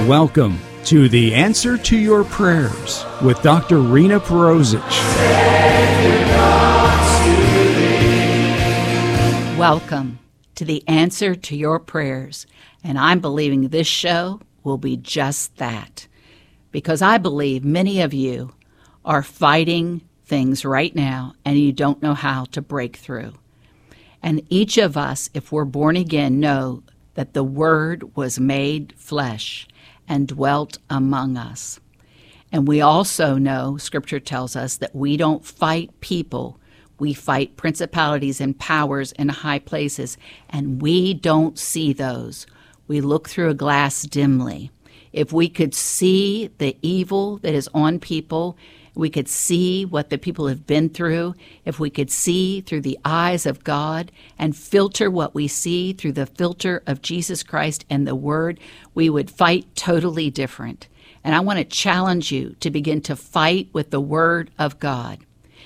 welcome to The Answer to Your Prayers with Dr. Rena Perosic. Welcome to The Answer to Your Prayers, and I'm believing this show will be just that, because I believe many of you are fighting things right now and you don't know how to break through. And each of us, if we're born again, know that the Word was made flesh and dwelt among us. And we also know, Scripture tells us, that we don't fight people. We fight principalities and powers in high places, and we don't see those. We look through a glass dimly. If we could see the evil that is on people, we could see what the people have been through, if we could see through the eyes of God and filter what we see through the filter of Jesus Christ and the Word, we would fight totally different. And I want to challenge you to begin to fight with the Word of God.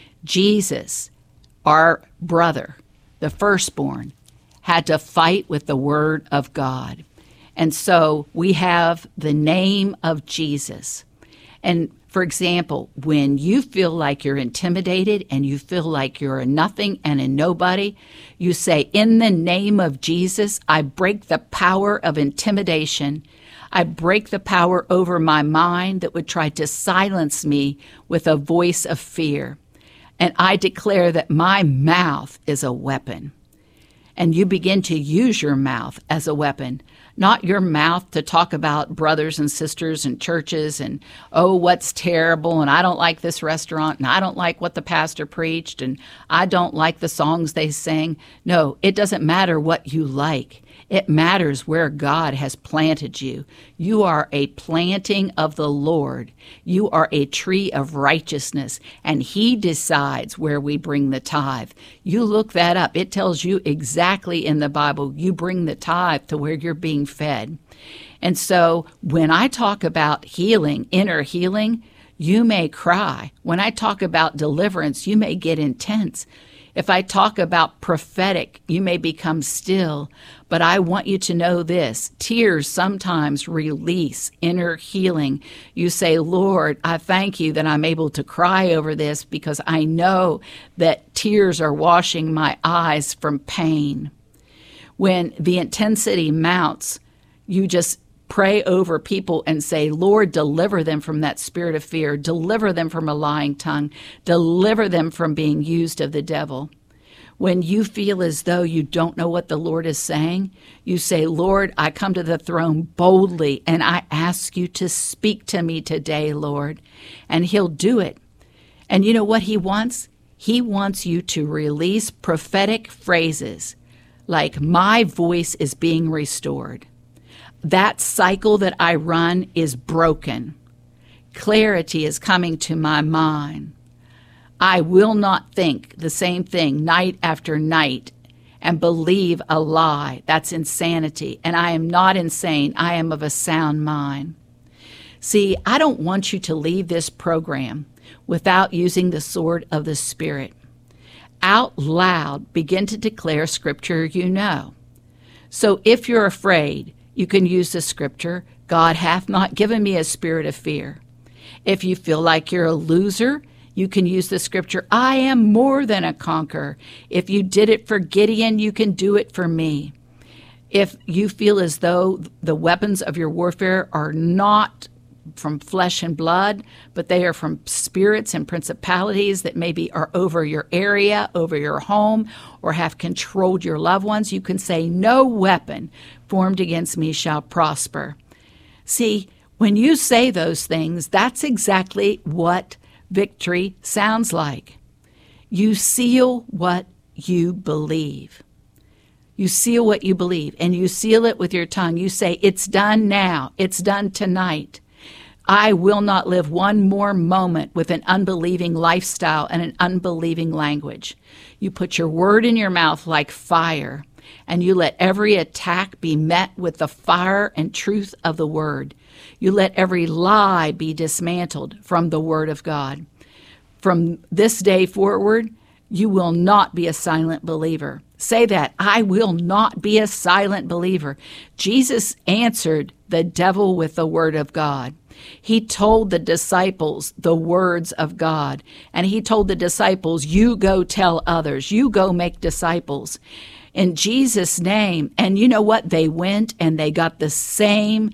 Jesus, our brother, the firstborn, had to fight with the Word of God. And so we have the name of Jesus. And for example, when you feel like you're intimidated and you feel like you're a nothing and a nobody, you say, in the name of Jesus, I break the power of intimidation. I break the power over my mind that would try to silence me with a voice of fear. And I declare that my mouth is a weapon. And you begin to use your mouth as a weapon, not your mouth to talk about brothers and sisters and churches and, oh, what's terrible, and I don't like this restaurant, and I don't like what the pastor preached, and I don't like the songs they sang. No, it doesn't matter what you like. It matters where God has planted you. You are a planting of the Lord. You are a tree of righteousness, and He decides where we bring the tithe. You look that up. It tells you exactly in the Bible, you bring the tithe to where you're being fed. And so when I talk about healing, inner healing, you may cry. When I talk about deliverance, you may get intense. If I talk about prophetic, you may become still. But I want you to know this. Tears sometimes release inner healing. You say, Lord, I thank you that I'm able to cry over this because I know that tears are washing my eyes from pain. When the intensity mounts, you just pray over people and say, Lord, deliver them from that spirit of fear. Deliver them from a lying tongue. Deliver them from being used of the devil. When you feel as though you don't know what the Lord is saying, you say, Lord, I come to the throne boldly and I ask you to speak to me today, Lord. And He'll do it. And you know what He wants? He wants you to release prophetic phrases like, my voice is being restored. That cycle that I run is broken. Clarity is coming to my mind. I will not think the same thing night after night and believe a lie. That's insanity. And I am not insane. I am of a sound mind. See, I don't want you to leave this program without using the sword of the Spirit. Out loud, begin to declare scripture you know. So if you're afraid, you can use the scripture, God hath not given me a spirit of fear. If you feel like you're a loser, you can use the scripture, I am more than a conqueror. If you did it for Gideon, you can do it for me. If you feel as though the weapons of your warfare are not from flesh and blood, but they are from spirits and principalities that maybe are over your area, over your home, or have controlled your loved ones, you can say, no weapon formed against me shall prosper. See, when you say those things, that's exactly what victory sounds like. You seal what you believe. You seal what you believe, and you seal it with your tongue. You say, it's done now. It's done tonight. I will not live one more moment with an unbelieving lifestyle and an unbelieving language. You put your word in your mouth like fire, and you let every attack be met with the fire and truth of the word. You let every lie be dismantled from the word of God. From this day forward, You will not be a silent believer. Say that. I will not be a silent believer. Jesus answered the devil with the word of God. He told the disciples the words of God. And he told the disciples, you go tell others. You go make disciples in Jesus' name. And you know what? They went and they got the same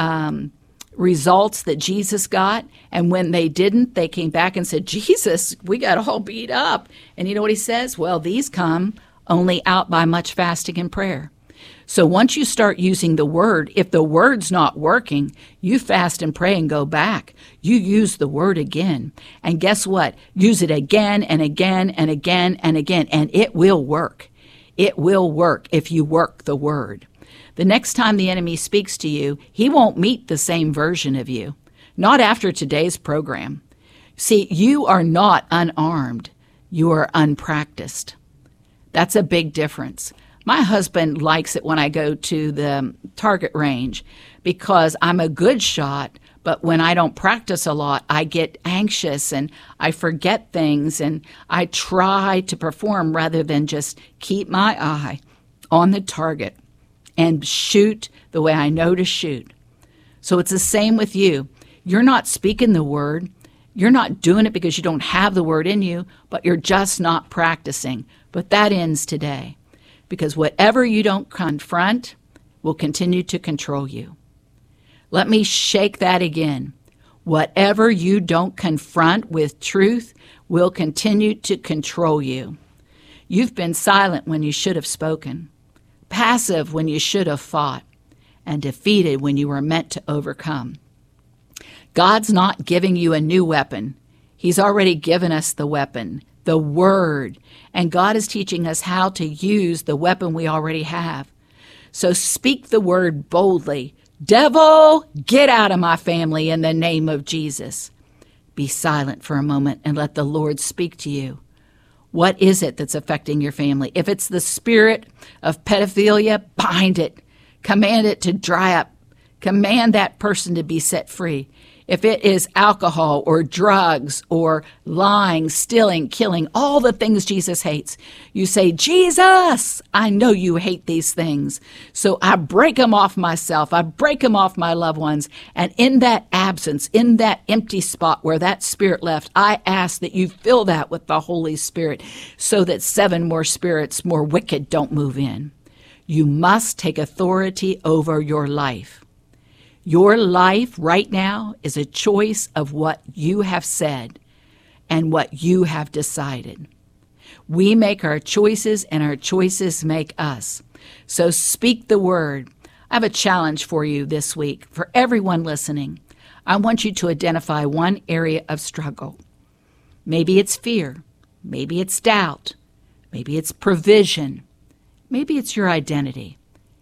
results that Jesus got. And when they didn't, they came back and said, Jesus, we got all beat up. And you know what he says? Well, these come only out by much fasting and prayer. So once you start using the word, if the word's not working, you fast and pray and go back. You use the word again. And guess what? Use it again and again and again and again, and it will work. It will work if you work the word. The next time the enemy speaks to you, he won't meet the same version of you. Not after today's program. See, you are not unarmed. You are unpracticed. That's a big difference. My husband likes it when I go to the target range because I'm a good shot, but when I don't practice a lot, I get anxious and I forget things, and I try to perform rather than just keep my eye on the target and shoot the way I know to shoot. So it's the same with you. You're not speaking the word. You're not doing it because you don't have the word in you, but you're just not practicing. But that ends today. Because whatever you don't confront will continue to control you. Let me shake that again. Whatever you don't confront with truth will continue to control you. You've been silent when you should have spoken, passive when you should have fought, and defeated when you were meant to overcome. God's not giving you a new weapon. He's already given us the weapon, the word. And God is teaching us how to use the weapon we already have. So speak the word boldly. Devil, get out of my family in the name of Jesus. Be silent for a moment and let the Lord speak to you. What is it that's affecting your family? If it's the spirit of pedophilia, bind it. Command it to dry up. Command that person to be set free. If it is alcohol or drugs or lying, stealing, killing, all the things Jesus hates, you say, Jesus, I know you hate these things. So I break them off myself. I break them off my loved ones. And in that absence, in that empty spot where that spirit left, I ask that you fill that with the Holy Spirit so that 7 more spirits, more wicked, don't move in. You must take authority over your life. Your life right now is a choice of what you have said and what you have decided. We make our choices and our choices make us. So speak the word. I have a challenge for you this week. For everyone listening, I want you to identify one area of struggle. Maybe it's fear. Maybe it's doubt. Maybe it's provision. Maybe it's your identity.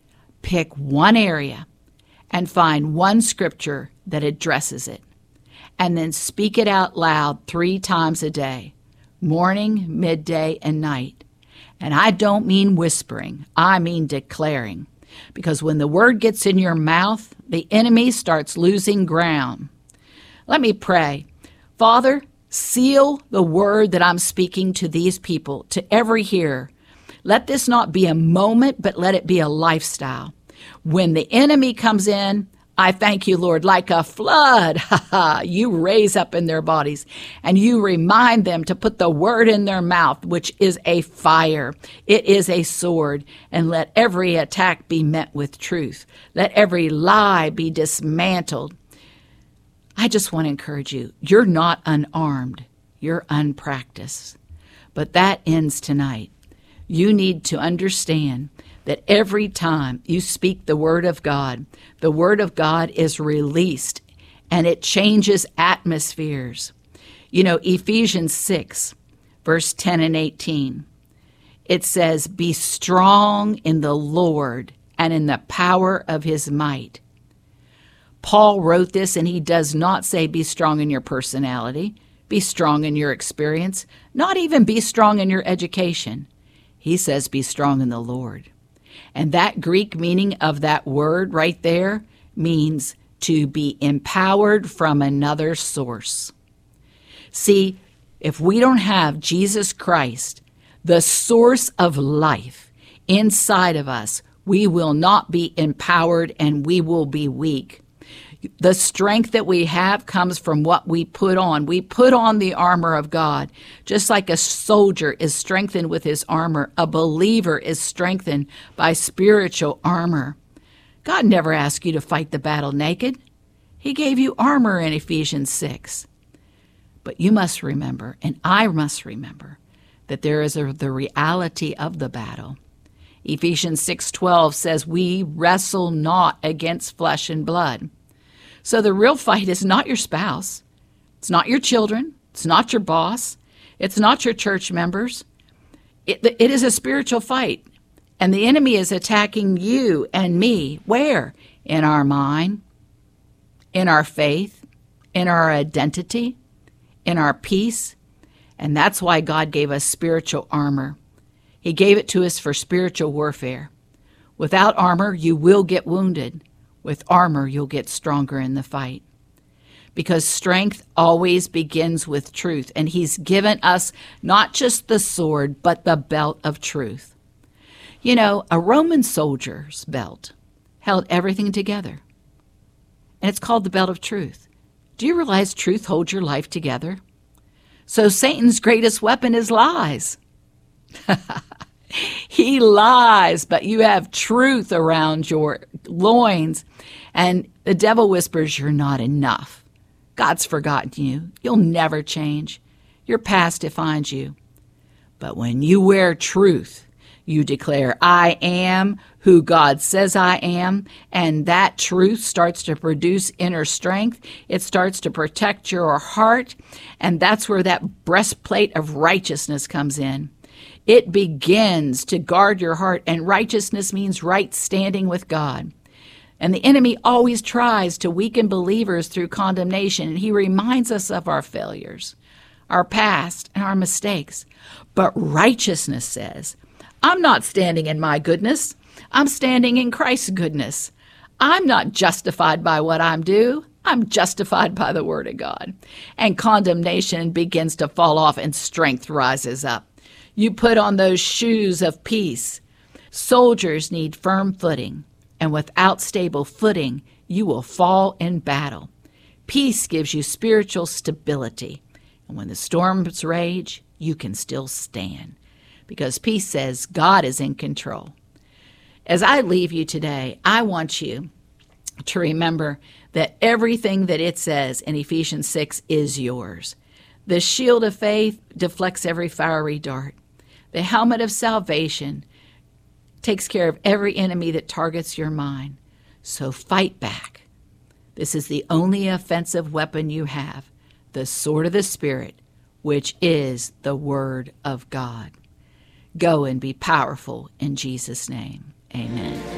Pick one area and find one scripture that addresses it. And then speak it out loud 3 times a day, morning, midday, and night. And I don't mean whispering, I mean declaring. Because when the word gets in your mouth, the enemy starts losing ground. Let me pray. Father, seal the word that I'm speaking to these people, to every hearer. Let this not be a moment, but let it be a lifestyle. When the enemy comes in, I thank you, Lord, like a flood, you raise up in their bodies and you remind them to put the word in their mouth, which is a fire. It is a sword. And let every attack be met with truth. Let every lie be dismantled. I just want to encourage you. You're not unarmed. You're unpracticed. But that ends tonight. You need to understand that every time you speak the word of God is released and it changes atmospheres. You know, Ephesians 6, verse 10 and 18, it says, be strong in the Lord and in the power of his might. Paul wrote this, and he does not say be strong in your personality, be strong in your experience, not even be strong in your education. He says be strong in the Lord. And that Greek meaning of that word right there means to be empowered from another source. See, if we don't have Jesus Christ the source of life inside of us, we will not be empowered and we will be weak. The strength that we have comes from what we put on. We put on the armor of God. Just like a soldier is strengthened with his armor, a believer is strengthened by spiritual armor. God never asked you to fight the battle naked. He gave you armor in Ephesians 6. But you must remember, and I must remember, that there is the reality of the battle. Ephesians 6:12 says, we wrestle not against flesh and blood. So the real fight is not your spouse. It's not your children. It's not your boss. It's not your church members. It is a spiritual fight. And the enemy is attacking you and me. Where? In our mind, in our faith, in our identity, in our peace. And that's why God gave us spiritual armor. He gave it to us for spiritual warfare. Without armor, you will get wounded. With armor, you'll get stronger in the fight. Because strength always begins with truth. And he's given us not just the sword, but the belt of truth. You know, a Roman soldier's belt held everything together. And it's called the belt of truth. Do you realize truth holds your life together? So Satan's greatest weapon is lies. He lies, but you have truth around your loins. And the devil whispers, you're not enough. God's forgotten you. You'll never change. Your past defines you. But when you wear truth, you declare, I am who God says I am, and that truth starts to produce inner strength. It starts to protect your heart, and that's where that breastplate of righteousness comes in. It begins to guard your heart, and righteousness means right standing with God. And the enemy always tries to weaken believers through condemnation, and he reminds us of our failures, our past, and our mistakes. But righteousness says, I'm not standing in my goodness. I'm standing in Christ's goodness. I'm not justified by what I do. I'm justified by the word of God. And condemnation begins to fall off and strength rises up. You put on those shoes of peace. Soldiers need firm footing, and without stable footing, you will fall in battle. Peace gives you spiritual stability, and when the storms rage, you can still stand, because peace says God is in control. As I leave you today, I want you to remember that everything that it says in Ephesians 6 is yours. The shield of faith deflects every fiery dart. The helmet of salvation takes care of every enemy that targets your mind. So fight back. This is the only offensive weapon you have, the sword of the Spirit, which is the Word of God. Go and be powerful in Jesus' name. Amen.